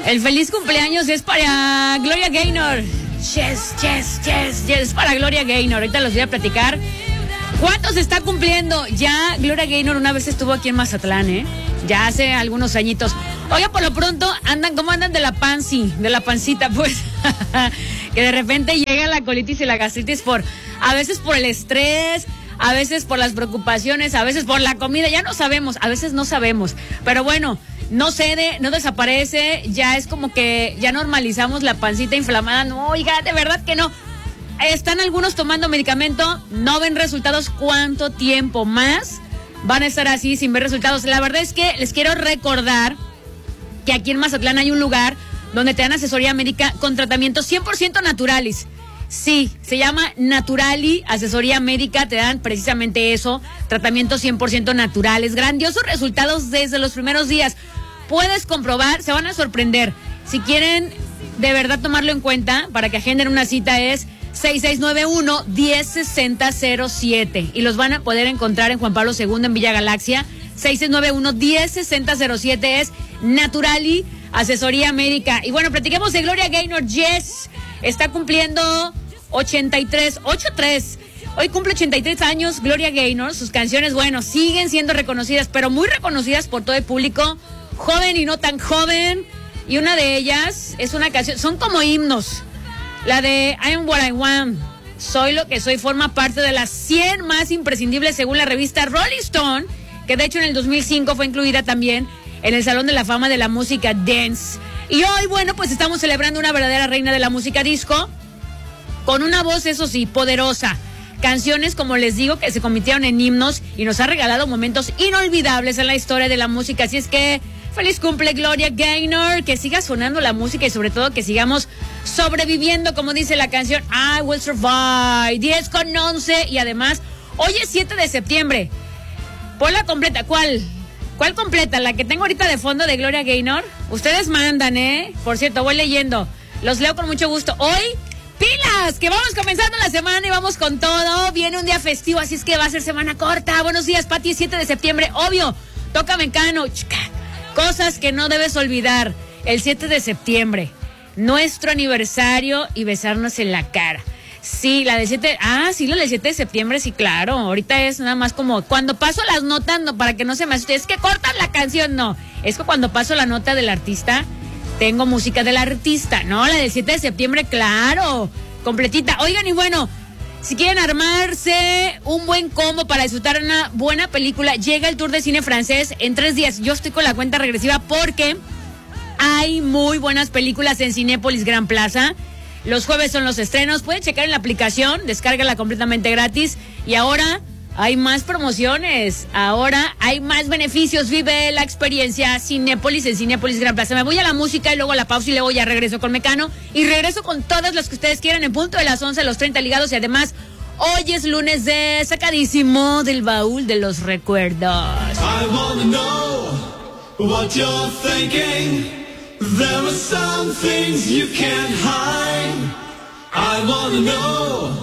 El feliz cumpleaños es para Gloria Gaynor. Yes. Es para Gloria Gaynor. Ahorita los voy a platicar. ¿Cuántos está cumpliendo? Ya Gloria Gaynor una vez estuvo aquí en Mazatlán, ya hace algunos añitos. Oiga, por lo pronto, ¿cómo andan de la pancita, pues? Que de repente llega la colitis y la gastritis a veces por el estrés, a veces por las preocupaciones, a veces por la comida, ya no sabemos, a veces no sabemos. Pero bueno, no cede, no desaparece, ya es como que ya normalizamos la pancita inflamada. No, oiga, de verdad que no. Están algunos tomando medicamento, no ven resultados. ¿Cuánto tiempo más van a estar así sin ver resultados? La verdad es que les quiero recordar que aquí en Mazatlán hay un lugar donde te dan asesoría médica con tratamientos 100% naturales. Sí, se llama Naturali, asesoría médica, te dan precisamente eso, tratamientos 100% naturales, grandiosos resultados desde los primeros días. Puedes comprobar, se van a sorprender. Si quieren de verdad tomarlo en cuenta, para que agenden una cita es 6691-106007 y los van a poder encontrar en Juan Pablo II en Villa Galaxia. 6691-106007 es Naturali, asesoría médica. Y bueno, platiquemos de Gloria Gaynor. Yes, está cumpliendo 83. Hoy cumple 83 años Gloria Gaynor. Sus canciones, bueno, siguen siendo reconocidas, pero muy reconocidas por todo el público, joven y no tan joven. Y una de ellas es una canción, son como himnos. La de I Am What I Want, Soy lo que soy, forma parte de las 100 más imprescindibles según la revista Rolling Stone, que de hecho en el 2005 fue incluida también en el Salón de la Fama de la Música Dance. Y hoy, bueno, pues estamos celebrando una verdadera reina de la música disco, con una voz, eso sí, poderosa. Canciones, como les digo, que se convirtieron en himnos y nos ha regalado momentos inolvidables en la historia de la música. Así es que feliz cumple Gloria Gaynor, que siga sonando la música y sobre todo que sigamos sobreviviendo, como dice la canción I Will Survive. 10:11 y además hoy es 7 de septiembre. Ponla completa. ¿Cuál completa? ¿La que tengo ahorita de fondo de Gloria Gaynor? Ustedes mandan, Por cierto, voy leyendo. Los leo con mucho gusto. Hoy, pilas, que vamos comenzando la semana y vamos con todo. Viene un día festivo, así es que va a ser semana corta. Buenos días, Pati, 7 de septiembre, obvio. Toca Mecano. Cosas que no debes olvidar. El 7 de septiembre, nuestro aniversario y besarnos en la cara. Sí, la del 7, sí, la del 7 de septiembre, sí, claro. Ahorita es nada más como cuando paso las notas, no, para que no se me asuste, es que cortan la canción, no. Es que cuando paso la nota del artista, tengo música del artista, ¿no? La del 7 de septiembre, claro, completita. Oigan, y bueno, si quieren armarse un buen combo para disfrutar una buena película, llega el Tour de Cine Francés en 3 días. Yo estoy con la cuenta regresiva porque hay muy buenas películas en Cinépolis Gran Plaza. Los jueves son los estrenos. Pueden checar en la aplicación, descárgala completamente gratis. Y ahora hay más promociones. Ahora hay más beneficios. Vive la experiencia Cinépolis en Cinépolis Gran Plaza. Me voy a la música y luego a la pausa y luego ya regreso con Mecano. Y regreso con todas las que ustedes quieran en punto de las 11, los 30 ligados. Y además, hoy es lunes de sacadísimo del baúl de los recuerdos. I wanna know what you're thinking. There are some things you can't hide. I wanna know